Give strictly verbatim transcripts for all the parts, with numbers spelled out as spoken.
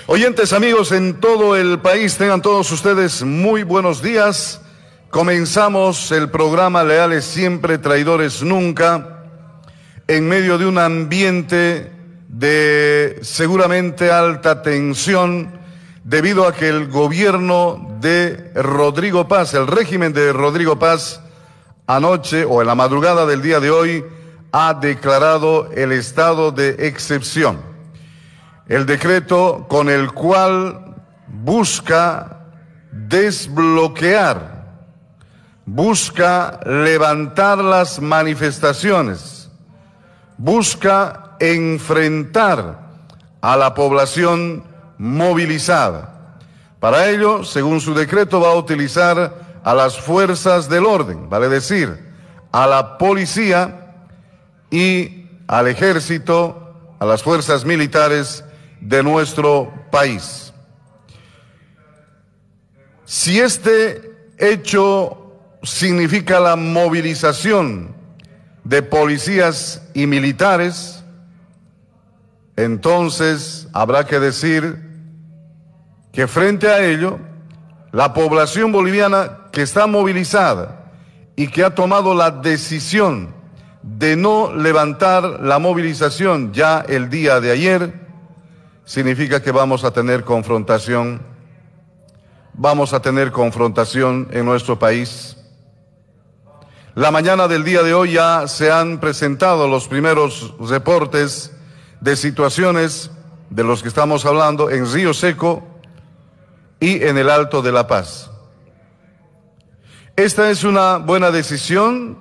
Oyentes, amigos en todo el país, tengan todos ustedes muy buenos días. Comenzamos el programa Leales Siempre, Traidores Nunca, en medio de un ambiente de seguramente alta tensión, debido a que el gobierno de Rodrigo Paz, el régimen de Rodrigo Paz, anoche o en la madrugada del día de hoy, ha declarado el estado de excepción. El decreto con el cual busca desbloquear, busca levantar las manifestaciones, busca enfrentar a la población movilizada. Para ello, según su decreto, va a utilizar a las fuerzas del orden, vale decir, a la policía y al ejército, a las fuerzas militares de nuestro país. Si este hecho significa la movilización de policías y militares, entonces habrá que decir que frente a ello, la población boliviana que está movilizada y que ha tomado la decisión de no levantar la movilización ya el día de ayer, significa que vamos a tener confrontación, vamos a tener confrontación en nuestro país. La mañana del día de hoy ya se han presentado los primeros reportes de situaciones de los que estamos hablando en Río Seco y en el Alto de La Paz. ¿Esta es una buena decisión?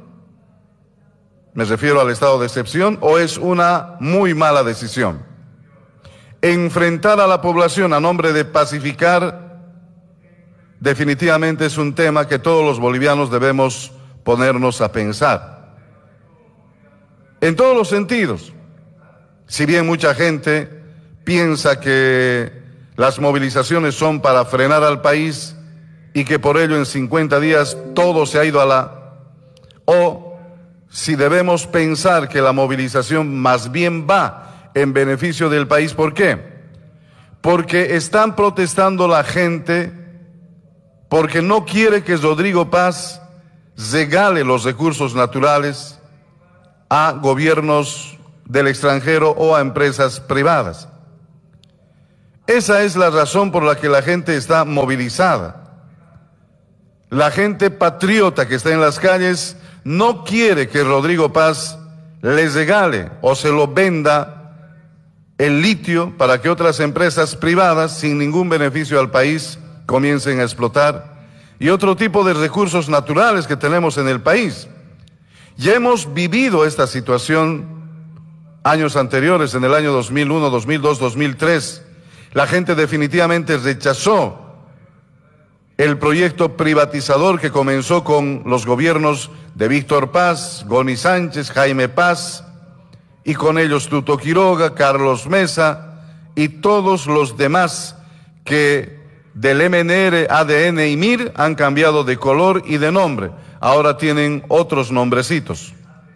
Me refiero al estado de excepción, ¿o es una muy mala decisión? Enfrentar a la población a nombre de pacificar definitivamente es un tema que todos los bolivianos debemos ponernos a pensar. En todos los sentidos. Si bien mucha gente piensa que las movilizaciones son para frenar al país y que por ello en cincuenta días todo se ha ido a la... O si debemos pensar que la movilización más bien va en beneficio del país. ¿Por qué? Porque están protestando la gente, porque no quiere que Rodrigo Paz regale los recursos naturales a gobiernos del extranjero o a empresas privadas. Esa es la razón por la que la gente está movilizada. La gente patriota que está en las calles no quiere que Rodrigo Paz les regale o se lo venda el litio para que otras empresas privadas sin ningún beneficio al país comiencen a explotar, y otro tipo de recursos naturales que tenemos en el país. Ya hemos vivido esta situación años anteriores, en el año dos mil uno, dos mil dos, dos mil tres. La gente definitivamente rechazó el proyecto privatizador que comenzó con los gobiernos de Víctor Paz, Goni Sánchez, Jaime Paz, y con ellos Tuto Quiroga, Carlos Mesa y todos los demás que del M N R, A D N y M I R han cambiado de color y de nombre. Ahora tienen otros nombrecitos.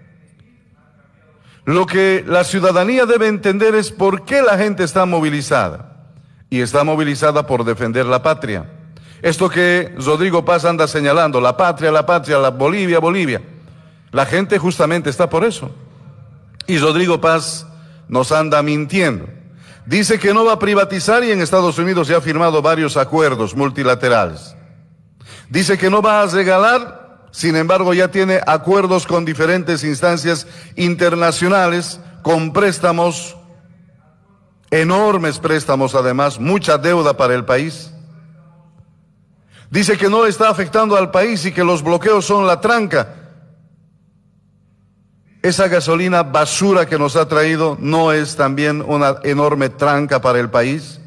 Lo que la ciudadanía debe entender es por qué la gente está movilizada. Y está movilizada por defender la patria. Esto que Rodrigo Paz anda señalando, la patria, la patria, la Bolivia, Bolivia. La gente justamente está por eso. Y Rodrigo Paz nos anda mintiendo. Dice que no va a privatizar y en Estados Unidos ya ha firmado varios acuerdos multilaterales. Dice que no va a regalar, sin embargo ya tiene acuerdos con diferentes instancias internacionales, con préstamos, enormes préstamos además, mucha deuda para el país. Dice que no está afectando al país y que los bloqueos son la tranca. Esa gasolina basura que nos ha traído no es también una enorme tranca para el país.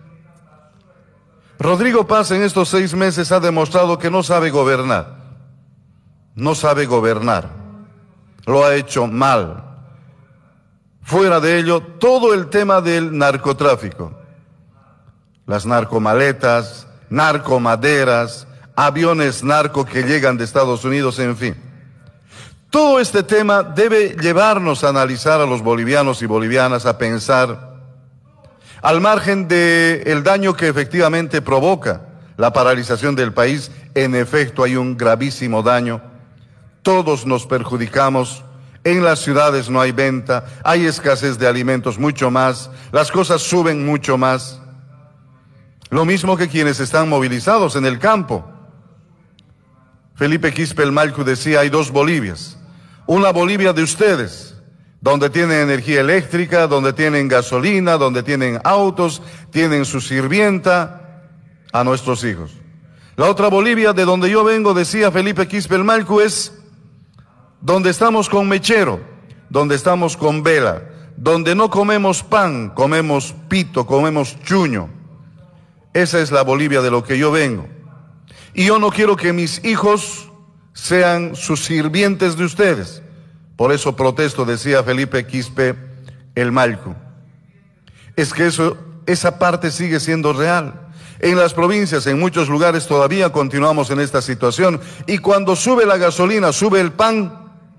Rodrigo Paz en estos seis meses ha demostrado que no sabe gobernar. No sabe gobernar. Lo ha hecho mal. Fuera de ello, todo el tema del narcotráfico. Las narcomaletas, narcomaderas, aviones narco que llegan de Estados Unidos, en fin. Todo este tema debe llevarnos a analizar a los bolivianos y bolivianas, a pensar Al margen del daño que efectivamente provoca la paralización del país, en efecto hay un gravísimo daño. Todos nos perjudicamos. En las ciudades no hay venta, hay escasez de alimentos mucho más, las cosas suben mucho más. Lo mismo que quienes están movilizados en el campo. Felipe Quispe el Malcu decía, hay dos Bolivias. Una Bolivia de ustedes, donde tienen energía eléctrica, donde tienen gasolina, donde tienen autos, tienen su sirvienta a nuestros hijos. La otra Bolivia, de donde yo vengo, decía Felipe Quispe el Malcu, es donde estamos con mechero, donde estamos con vela, donde no comemos pan, comemos pito, comemos chuño. Esa es la Bolivia de lo que yo vengo. Y yo no quiero que mis hijos sean sus sirvientes de ustedes. Por eso protesto, decía Felipe Quispe el Malcu. Es que eso, esa parte sigue siendo real. En las provincias, en muchos lugares todavía continuamos en esta situación. Y cuando sube la gasolina, sube el pan,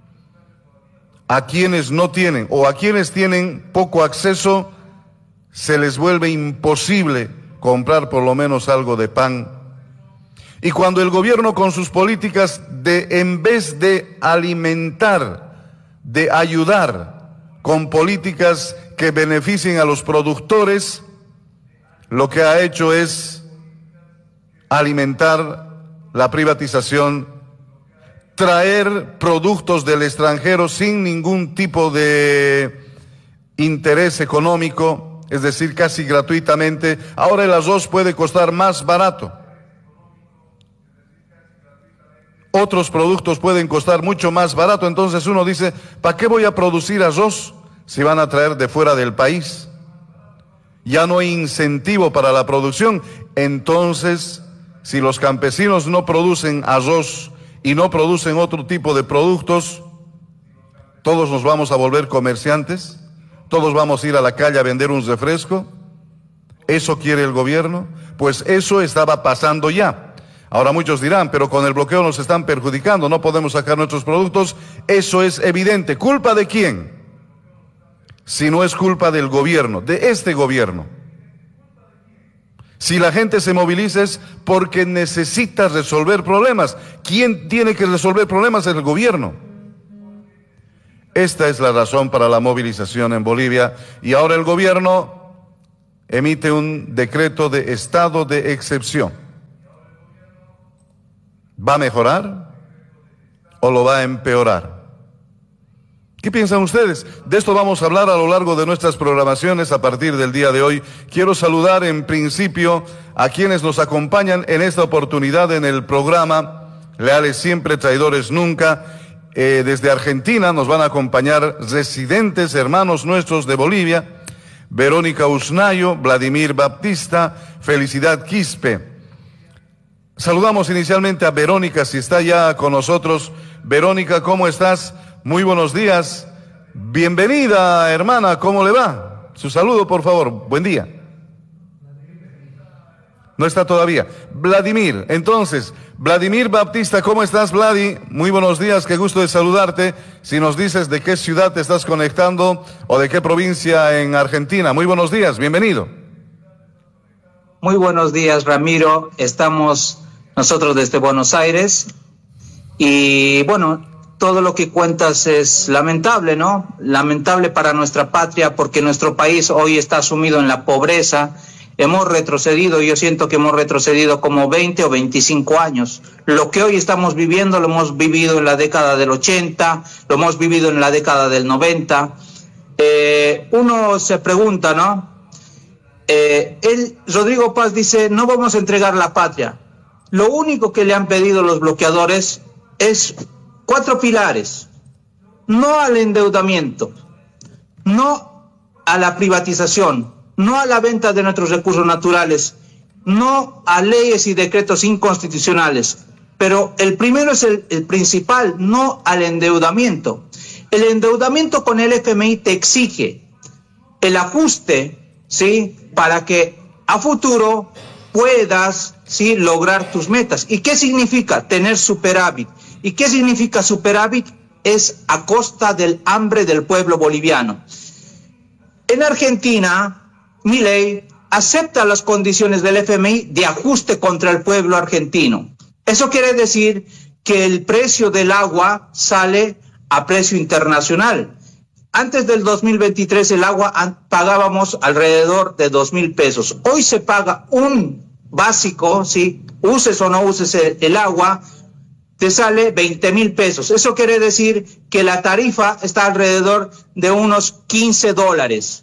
a quienes no tienen o a quienes tienen poco acceso, se les vuelve imposible comprar por lo menos algo de pan. Y cuando el gobierno con sus políticas de, en vez de alimentar, de ayudar con políticas que beneficien a los productores, lo que ha hecho es alimentar la privatización, traer productos del extranjero sin ningún tipo de interés económico, es decir, casi gratuitamente. Ahora el arroz puede costar más barato. Otros productos pueden costar mucho más barato. Entonces uno dice, ¿para qué voy a producir arroz si van a traer de fuera del país? Ya no hay incentivo para la producción. Entonces, si los campesinos no producen arroz y no producen otro tipo de productos, todos nos vamos a volver comerciantes, todos vamos a ir a la calle a vender un refresco. ¿Eso quiere el gobierno? Pues eso estaba pasando ya. Ahora muchos dirán, pero con el bloqueo nos están perjudicando, no podemos sacar nuestros productos. Eso es evidente. ¿Culpa de quién? Si no es culpa del gobierno, de este gobierno. Si la gente se moviliza es porque necesita resolver problemas. ¿Quién tiene que resolver problemas? El gobierno. Esta es la razón para la movilización en Bolivia. Y ahora el gobierno emite un decreto de estado de excepción. ¿Va a mejorar o lo va a empeorar? ¿Qué piensan ustedes? De esto vamos a hablar a lo largo de nuestras programaciones a partir del día de hoy. Quiero saludar en principio a quienes nos acompañan en esta oportunidad en el programa Leales Siempre, Traidores Nunca. Eh, desde Argentina nos van a acompañar residentes, hermanos nuestros de Bolivia, Verónica Usnayo, Vladimir Baptista, Felicidad Quispe. Saludamos inicialmente a Verónica, si está ya con nosotros. Verónica, ¿cómo estás? Muy buenos días. Bienvenida, hermana, ¿cómo le va? Su saludo, por favor. Buen día. No está todavía. Vladimir, entonces, Vladimir Baptista, ¿cómo estás, Vladi? Muy buenos días, qué gusto de saludarte. Si nos dices de qué ciudad te estás conectando o de qué provincia en Argentina. Muy buenos días, bienvenido. Muy buenos días, Ramiro. Estamos nosotros desde Buenos Aires y, bueno, todo lo que cuentas es lamentable, ¿no? Lamentable para nuestra patria porque nuestro país hoy está sumido en la pobreza. Hemos retrocedido, yo siento que hemos retrocedido como veinte o veinticinco años. Lo que hoy estamos viviendo lo hemos vivido en la década del ochenta, lo hemos vivido en la década del noventa. Eh, uno se pregunta, ¿no? Eh, él, Rodrigo Paz dice, no vamos a entregar la patria. Lo único que le han pedido los bloqueadores es cuatro pilares: no al endeudamiento, no a la privatización, no a la venta de nuestros recursos naturales, no a leyes y decretos inconstitucionales. Pero el primero es el, el principal, no al endeudamiento. El endeudamiento con el F M I te exige el ajuste, ¿sí?, para que a futuro puedas, ¿sí?, lograr tus metas. ¿Y qué significa tener superávit? ¿Y qué significa superávit? Es a costa del hambre del pueblo boliviano. En Argentina, Milei acepta las condiciones del F M I de ajuste contra el pueblo argentino. Eso quiere decir que el precio del agua sale a precio internacional. Antes del dos mil veintitrés el agua pagábamos alrededor de dos mil pesos. Hoy se paga un básico, ¿sí? Uses o no uses el, el agua, te sale veinte mil pesos. Eso quiere decir que la tarifa está alrededor de unos quince dólares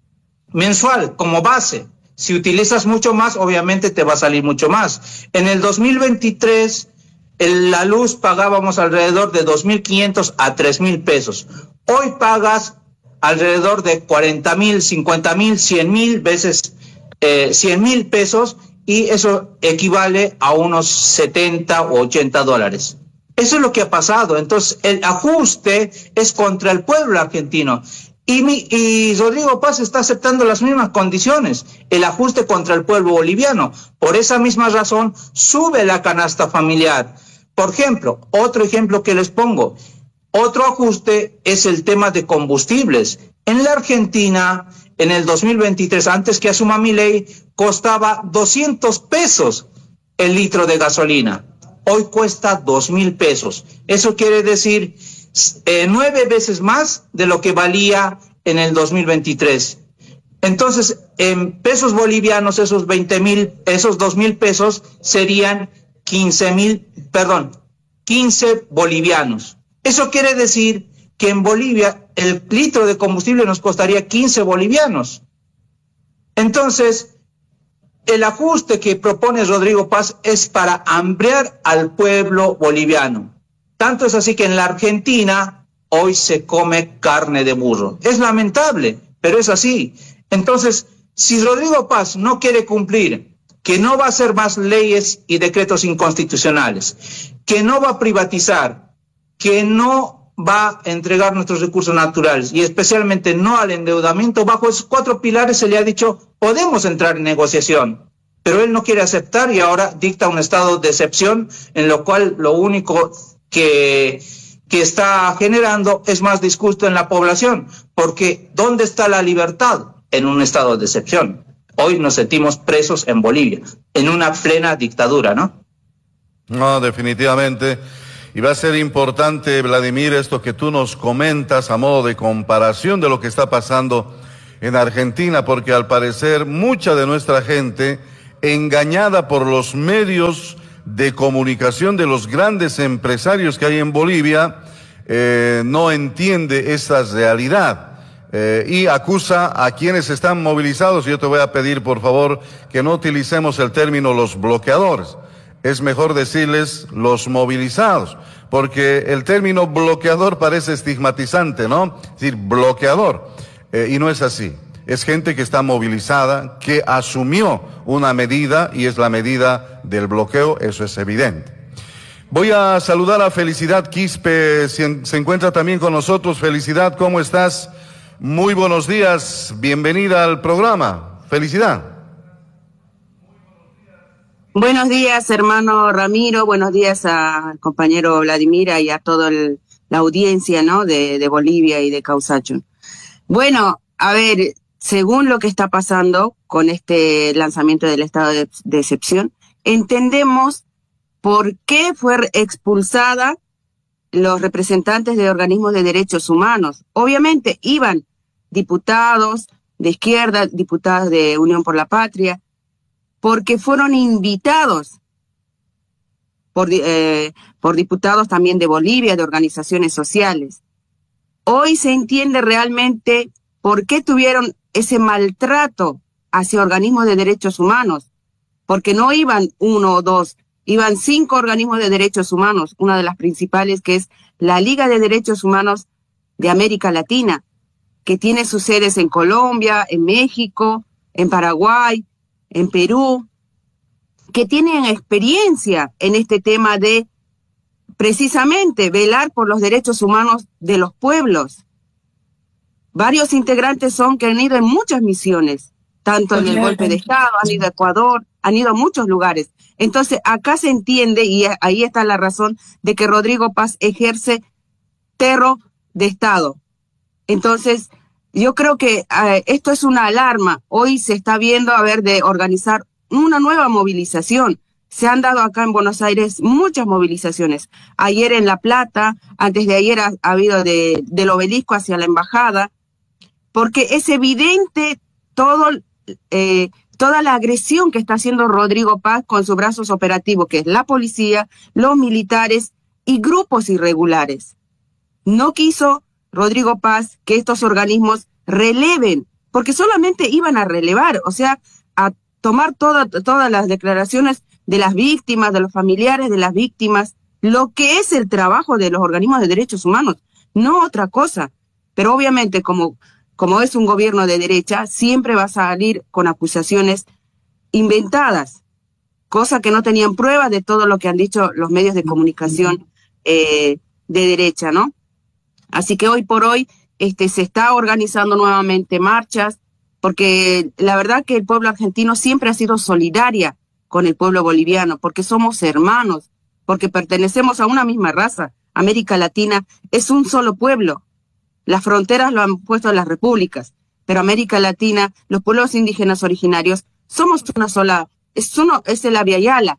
mensual como base. Si utilizas mucho más, obviamente te va a salir mucho más. En el dos mil veintitrés, en la luz pagábamos alrededor de dos mil quinientos a tres mil pesos. Hoy pagas alrededor de cuarenta mil, cincuenta mil, cien mil veces eh, cien mil pesos, y eso equivale a unos setenta o ochenta dólares. Eso es lo que ha pasado. Entonces, el ajuste es contra el pueblo argentino. Y, mi, y Rodrigo Paz está aceptando las mismas condiciones, el ajuste contra el pueblo boliviano. Por esa misma razón, sube la canasta familiar. Por ejemplo, otro ejemplo que les pongo, otro ajuste es el tema de combustibles. En la Argentina, en el dos mil veintitrés, antes que asuma Milei, costaba doscientos pesos el litro de gasolina. Hoy cuesta dos mil pesos. Eso quiere decir eh, nueve veces más de lo que valía en el dos mil veintitrés. Entonces, en pesos bolivianos, esos veinte mil, esos dos mil pesos serían quince mil, perdón, quince bolivianos. Eso quiere decir que en Bolivia el litro de combustible nos costaría quince bolivianos. Entonces, el ajuste que propone Rodrigo Paz es para hambriar al pueblo boliviano. Tanto es así que en la Argentina hoy se come carne de burro. Es lamentable, pero es así. Entonces, si Rodrigo Paz no quiere cumplir, que no va a hacer más leyes y decretos inconstitucionales, que no va a privatizar, que no va a entregar nuestros recursos naturales y especialmente no al endeudamiento, bajo esos cuatro pilares se le ha dicho, podemos entrar en negociación, pero él no quiere aceptar y ahora dicta un estado de excepción, en lo cual lo único que, que está generando es más disgusto en la población, porque ¿dónde está la libertad? En un estado de excepción. Hoy nos sentimos presos en Bolivia, en una plena dictadura, ¿no? No, definitivamente. Y va a ser importante, Vladimir, esto que tú nos comentas a modo de comparación de lo que está pasando en Argentina, porque al parecer mucha de nuestra gente, engañada por los medios de comunicación de los grandes empresarios que hay en Bolivia, eh, no entiende esa realidad. Eh, y acusa a quienes están movilizados. Yo te voy a pedir, por favor, que no utilicemos el término los bloqueadores. Es mejor decirles los movilizados, porque el término bloqueador parece estigmatizante, ¿no? Es decir, bloqueador. Eh, y no es así. Es gente que está movilizada, que asumió una medida, y es la medida del bloqueo, eso es evidente. Voy a saludar a Felicidad Quispe, se encuentra también con nosotros. Felicidad, ¿cómo estás? Muy buenos días, bienvenida al programa. Felicidad. Buenos días, hermano Ramiro, buenos días al compañero Vladimira y a toda la audiencia, ¿no?, de, de Bolivia y de Causacho. Bueno, a ver, según lo que está pasando con este lanzamiento del estado de, de excepción, entendemos por qué fue expulsada los representantes de organismos de derechos humanos. Obviamente iban diputados de izquierda, diputados de Unión por la Patria, porque fueron invitados por, eh, por diputados también de Bolivia, de organizaciones sociales. Hoy se entiende realmente por qué tuvieron ese maltrato hacia organismos de derechos humanos, porque no iban uno o dos, iban cinco organismos de derechos humanos, una de las principales que es la Liga de Derechos Humanos de América Latina, que tiene sus sedes en Colombia, en México, en Paraguay, en Perú, que tienen experiencia en este tema de precisamente velar por los derechos humanos de los pueblos. Varios integrantes son que han ido en muchas misiones, tanto en el golpe de Estado, han ido a Ecuador, han ido a muchos lugares. Entonces, acá se entiende, y ahí está la razón, de que Rodrigo Paz ejerce terror de Estado. Entonces, yo creo que eh, esto es una alarma. Hoy se está viendo a ver de organizar una nueva movilización. Se han dado acá en Buenos Aires muchas movilizaciones. Ayer en La Plata, antes de ayer ha, ha habido de, del Obelisco hacia la embajada, porque es evidente todo, eh, toda la agresión que está haciendo Rodrigo Paz con sus brazos operativos, que es la policía, los militares y grupos irregulares. No quiso Rodrigo Paz que estos organismos releven, porque solamente iban a relevar, o sea, a tomar toda, todas las declaraciones de las víctimas, de los familiares de las víctimas, lo que es el trabajo de los organismos de derechos humanos, no otra cosa. Pero obviamente, como, como es un gobierno de derecha, siempre va a salir con acusaciones inventadas, cosa que no tenían pruebas de todo lo que han dicho los medios de comunicación eh, de derecha, ¿no? Así que hoy por hoy este, se está organizando nuevamente marchas, porque la verdad que el pueblo argentino siempre ha sido solidaria con el pueblo boliviano, porque somos hermanos, porque pertenecemos a una misma raza. América Latina es un solo pueblo. Las fronteras lo han puesto las repúblicas, pero América Latina, los pueblos indígenas originarios, somos una sola, es uno, es el Abya Yala.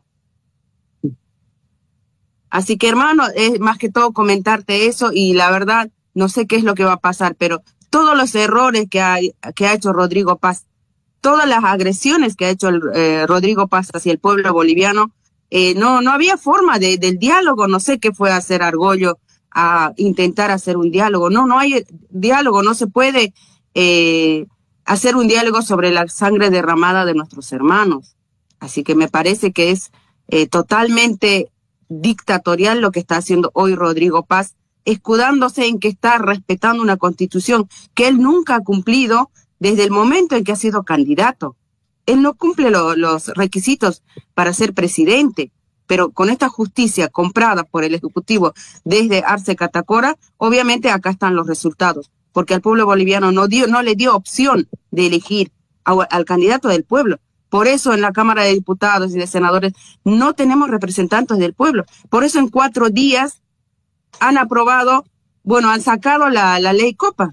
Así que, hermano, es más que todo comentarte eso, y la verdad no sé qué es lo que va a pasar, pero todos los errores que ha, que ha hecho Rodrigo Paz, todas las agresiones que ha hecho el, eh, Rodrigo Paz hacia el pueblo boliviano, eh, no no había forma de, del diálogo. No sé qué fue hacer Argollo a intentar hacer un diálogo. No, no hay diálogo, no se puede eh, hacer un diálogo sobre la sangre derramada de nuestros hermanos. Así que me parece que es eh, totalmente dictatorial lo que está haciendo hoy Rodrigo Paz, escudándose en que está respetando una constitución que él nunca ha cumplido desde el momento en que ha sido candidato. Él no cumple lo, los requisitos para ser presidente, pero con esta justicia comprada por el Ejecutivo desde Arce Catacora, obviamente acá están los resultados, porque al pueblo boliviano no dio, no le dio opción de elegir a, al candidato del pueblo. Por eso en la Cámara de Diputados y de Senadores no tenemos representantes del pueblo. Por eso en cuatro días han aprobado, bueno, han sacado la, la ley Copa.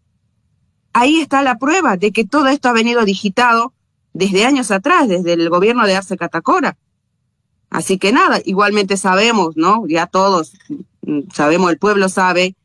Ahí está la prueba de que todo esto ha venido digitado desde años atrás, desde el gobierno de Arce Catacora. Así que nada, igualmente sabemos, ¿no? Ya todos sabemos, el pueblo sabe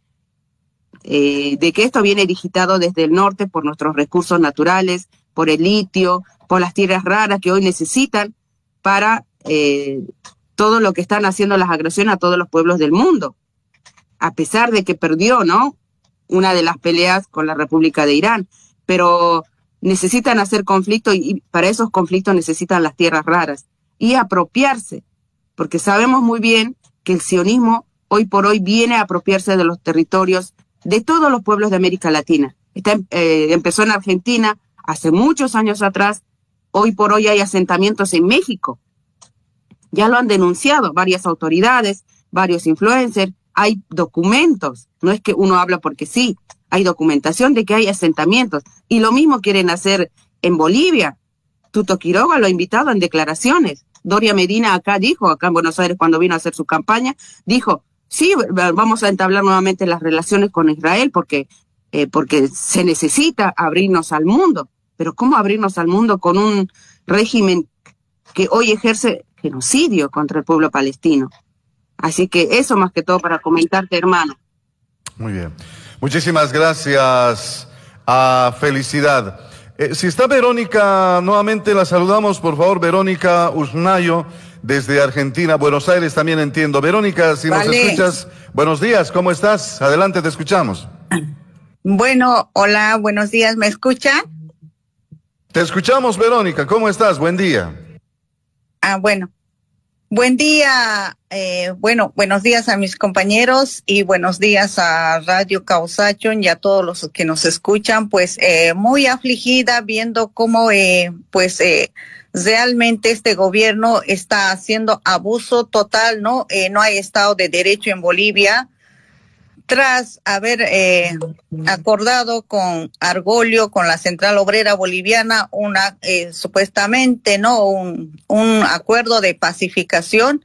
eh, de que esto viene digitado desde el norte por nuestros recursos naturales, por el litio, por las tierras raras que hoy necesitan para eh, todo lo que están haciendo las agresiones a todos los pueblos del mundo. A pesar de que perdió, ¿no?, una de las peleas con la República de Irán, pero necesitan hacer conflicto, y para esos conflictos necesitan las tierras raras y apropiarse, porque sabemos muy bien que el sionismo hoy por hoy viene a apropiarse de los territorios de todos los pueblos de América Latina. Está, eh, empezó en Argentina hace muchos años atrás, hoy por hoy hay asentamientos en México. Ya lo han denunciado varias autoridades, varios influencers, hay documentos, no es que uno habla porque sí, hay documentación de que hay asentamientos, y lo mismo quieren hacer en Bolivia. Tuto Quiroga lo ha invitado en declaraciones. Doria Medina acá dijo, acá en Buenos Aires cuando vino a hacer su campaña, dijo, sí, vamos a entablar nuevamente las relaciones con Israel porque, eh, porque se necesita abrirnos al mundo. Pero ¿cómo abrirnos al mundo con un régimen que hoy ejerce genocidio contra el pueblo palestino? Así que eso más que todo para comentarte, hermano. Muy bien. Muchísimas gracias. A felicidad. Eh, si está Verónica, nuevamente la saludamos, por favor, Verónica Usnayo, desde Argentina, Buenos Aires, también entiendo. Verónica, si vale. Nos escuchas, buenos días, ¿cómo estás? Adelante, te escuchamos. Bueno, hola, buenos días, ¿me escucha? Te escuchamos, Verónica, ¿cómo estás? Buen día. Ah, bueno. Buen día, eh, bueno, buenos días a mis compañeros y buenos días a Radio Causachón y a todos los que nos escuchan. Pues eh, muy afligida viendo cómo eh, pues eh, realmente este gobierno está haciendo abuso total, ¿no? Eh, no hay Estado de Derecho en Bolivia. Tras haber eh, acordado con Argollo, con la Central Obrera Boliviana, una eh, supuestamente no un, un acuerdo de pacificación,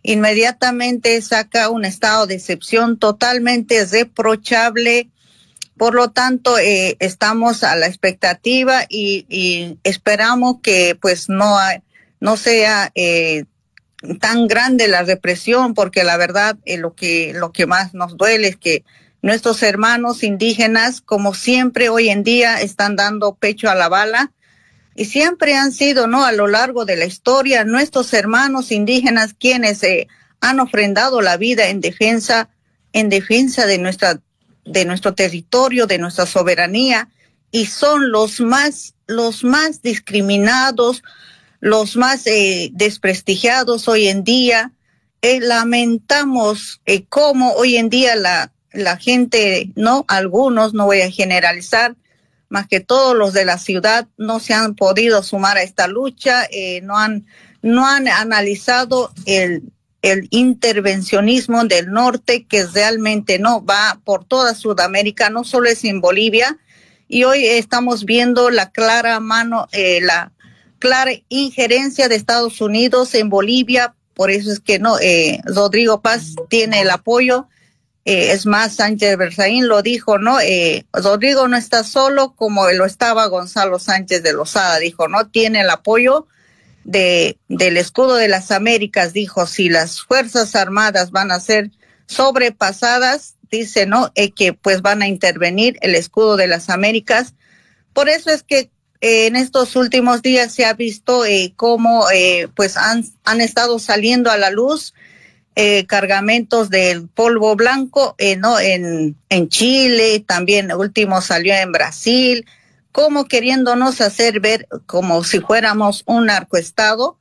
inmediatamente saca un estado de excepción totalmente reprochable Por lo tanto, eh, estamos a la expectativa y, y esperamos que pues no, no sea eh, tan grande la represión, porque la verdad eh, lo que lo que más nos duele es que nuestros hermanos indígenas, como siempre hoy en día, están dando pecho a la bala y siempre han sido, ¿no? A lo largo de la historia, nuestros hermanos indígenas quienes eh, han ofrendado la vida en defensa, en defensa de nuestra, de nuestro territorio, de nuestra soberanía, y son los más, los más discriminados, los más eh, desprestigiados hoy en día. Eh, lamentamos eh, cómo hoy en día la, la gente, no, algunos, no voy a generalizar, más que todos los de la ciudad no se han podido sumar a esta lucha, eh, no han, no han analizado el, el intervencionismo del norte que realmente no va por toda Sudamérica, no solo es en Bolivia, y hoy estamos viendo la clara mano, eh, la clara injerencia de Estados Unidos en Bolivia. Por eso es que no, eh, Rodrigo Paz tiene el apoyo. Eh, es más, Sánchez Berzaín lo dijo, ¿no? Eh, Rodrigo no está solo como lo estaba Gonzalo Sánchez de Lozada, dijo, ¿no? Tiene el apoyo de del escudo de las Américas, dijo, si las Fuerzas Armadas van a ser sobrepasadas, dice, ¿no? Eh, que pues van a intervenir el escudo de las Américas. Por eso es que Eh, en estos últimos días se ha visto eh, cómo eh, pues han, han estado saliendo a la luz eh, cargamentos del polvo blanco eh, no en, en Chile, también último salió en Brasil, como queriéndonos hacer ver como si fuéramos un narcoestado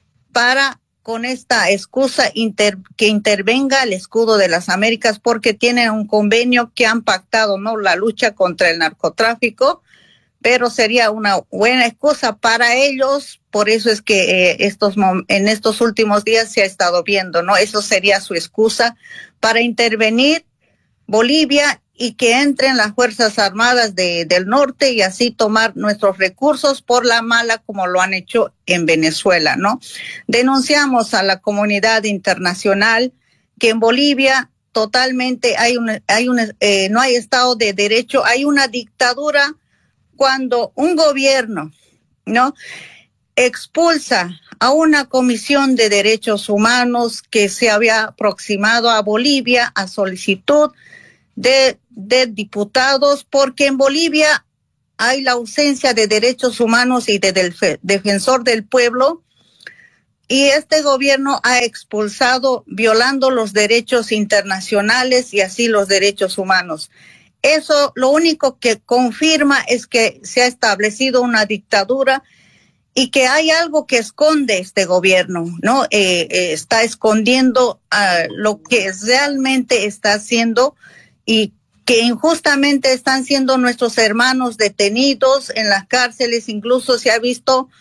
para con esta excusa inter, que intervenga el escudo de las Américas porque tienen un convenio que han pactado, ¿no? La lucha contra el narcotráfico, pero sería una buena excusa para ellos. Por eso es que eh, estos en estos últimos días se ha estado viendo, ¿no? Eso sería su excusa para intervenir Bolivia y que entren las Fuerzas Armadas de, del norte y así tomar nuestros recursos por la mala como lo han hecho en Venezuela, ¿no? Denunciamos a la comunidad internacional que en Bolivia totalmente hay un, hay un, eh, no hay Estado de Derecho, hay una dictadura. Cuando un gobierno, ¿no?, expulsa a una comisión de derechos humanos que se había aproximado a Bolivia a solicitud de, de diputados, porque en Bolivia hay la ausencia de derechos humanos y de, del defensor del pueblo, y este gobierno ha expulsado violando los derechos internacionales y así los derechos humanos. Eso lo único que confirma es que se ha establecido una dictadura y que hay algo que esconde este gobierno, ¿no? Eh, eh, está escondiendo uh, lo que realmente está haciendo y que injustamente están siendo nuestros hermanos detenidos en las cárceles. Incluso se ha visto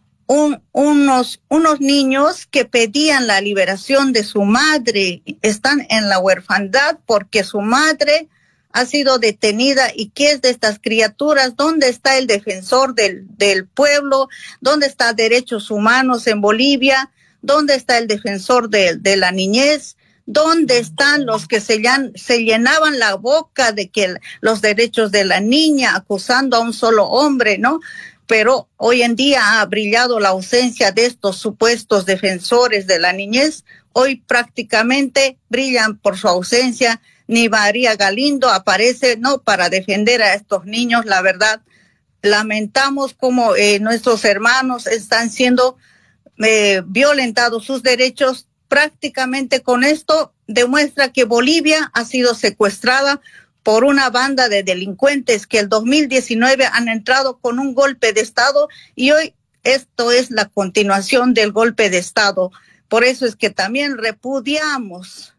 un, unos, unos niños que pedían la liberación de su madre, están en la orfandad porque su madre ha sido detenida. ¿Y qué es de estas criaturas? ¿Dónde está el defensor del, del pueblo? ¿Dónde está derechos humanos en Bolivia? ¿Dónde está el defensor de, de la niñez? ¿Dónde están los que se, llan, se llenaban la boca de que el, los derechos de la niña, acusando a un solo hombre, ¿no? Pero hoy en día ha brillado la ausencia de estos supuestos defensores de la niñez. Hoy prácticamente brillan por su ausencia. Ni María Galindo aparece, no, para defender a estos niños. La verdad, lamentamos cómo eh, nuestros hermanos están siendo eh, violentados sus derechos. Prácticamente con esto demuestra que Bolivia ha sido secuestrada por una banda de delincuentes que el dos mil diecinueve han entrado con un golpe de Estado y hoy esto es la continuación del golpe de Estado. Por eso es que también repudiamos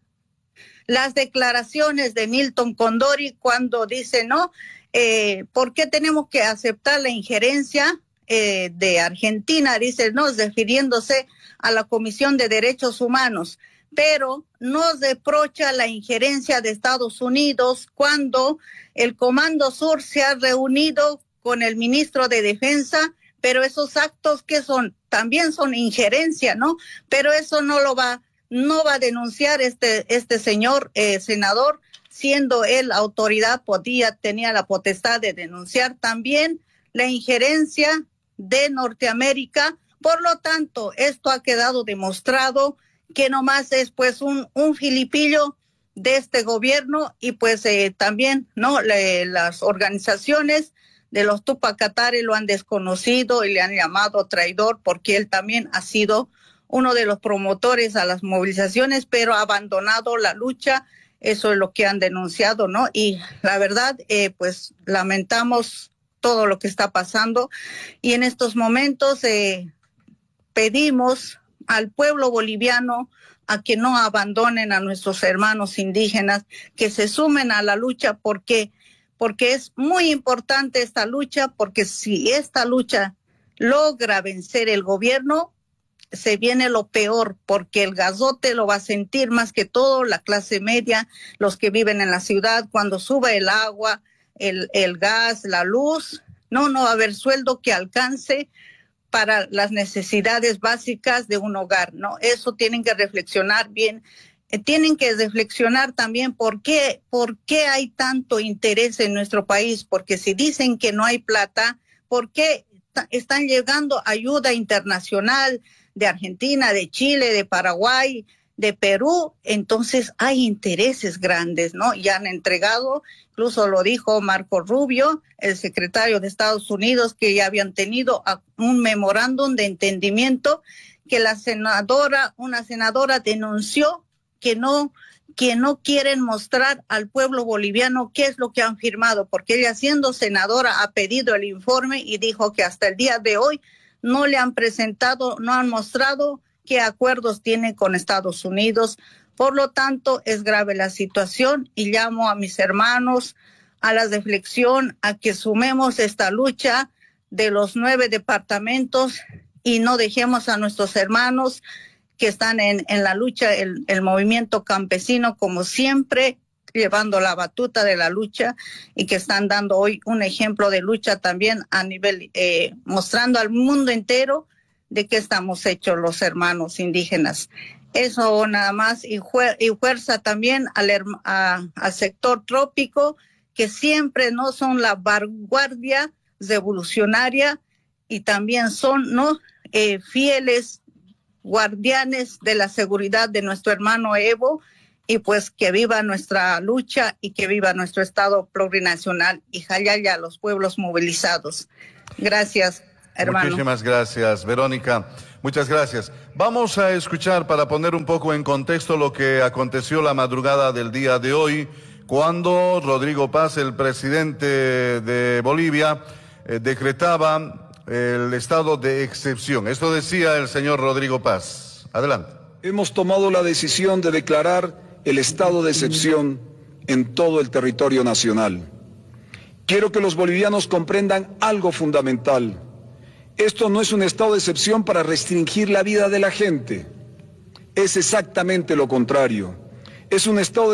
las declaraciones de Milton Condori cuando dice, no, eh, ¿por qué tenemos que aceptar la injerencia eh, de Argentina? Dice, no, refiriéndose a la Comisión de Derechos Humanos, pero nos reprocha la injerencia de Estados Unidos cuando el Comando Sur se ha reunido con el ministro de Defensa, pero esos actos que son, también son injerencia, ¿no? Pero eso no lo va no va a denunciar este este señor eh, senador, siendo él autoridad, podía, tenía la potestad de denunciar también la injerencia de Norteamérica. Por lo tanto, esto ha quedado demostrado que nomás es pues un, un filipillo de este gobierno, y pues eh, también no le, las organizaciones de los Tupac Katari lo han desconocido y le han llamado traidor, porque él también ha sido uno de los promotores a las movilizaciones, pero ha abandonado la lucha. Eso es lo que han denunciado, ¿no? Y la verdad, eh, pues lamentamos todo lo que está pasando, y en estos momentos eh, pedimos al pueblo boliviano a que no abandonen a nuestros hermanos indígenas, que se sumen a la lucha, porque, porque es muy importante esta lucha, porque si esta lucha logra vencer el gobierno, se viene lo peor, porque el gasote lo va a sentir más que todo la clase media, los que viven en la ciudad, cuando sube el agua, el, el gas, la luz, no, no va a haber sueldo que alcance para las necesidades básicas de un hogar, ¿no? Eso tienen que reflexionar bien. Eh, tienen que reflexionar también por qué, por qué hay tanto interés en nuestro país, porque si dicen que no hay plata, ¿por qué están llegando ayuda internacional de Argentina, de Chile, de Paraguay, de Perú? Entonces hay intereses grandes, ¿no? Ya han entregado, incluso lo dijo Marco Rubio, el secretario de Estados Unidos, que ya habían tenido un memorándum de entendimiento, que la senadora, una senadora denunció que no, que no quieren mostrar al pueblo boliviano qué es lo que han firmado, porque ella, siendo senadora, ha pedido el informe y dijo que hasta el día de hoy no le han presentado, no han mostrado qué acuerdos tiene con Estados Unidos. Por lo tanto, es grave la situación, y llamo a mis hermanos a la reflexión, a que sumemos esta lucha de los nueve departamentos y no dejemos a nuestros hermanos que están en, en la lucha, el, el movimiento campesino, como siempre, llevando la batuta de la lucha, y que están dando hoy un ejemplo de lucha también a nivel, eh, mostrando al mundo entero de qué estamos hechos los hermanos indígenas. Eso nada más, y, fuer, y fuerza también al, a, al sector trópico, que siempre no son la vanguardia revolucionaria, y también son no eh, fieles guardianes de la seguridad de nuestro hermano Evo, y pues que viva nuestra lucha y que viva nuestro Estado plurinacional, y jayaya los pueblos movilizados. Gracias, hermano. Muchísimas gracias, Verónica. Muchas gracias. Vamos a escuchar, para poner un poco en contexto, lo que aconteció la madrugada del día de hoy, cuando Rodrigo Paz, el presidente de Bolivia, eh, decretaba el estado de excepción. Esto decía el señor Rodrigo Paz. Adelante. Hemos tomado la decisión de declarar el estado de excepción en todo el territorio nacional. Quiero que los bolivianos comprendan algo fundamental. Esto no es un estado de excepción para restringir la vida de la gente. Es exactamente lo contrario. Es un estado de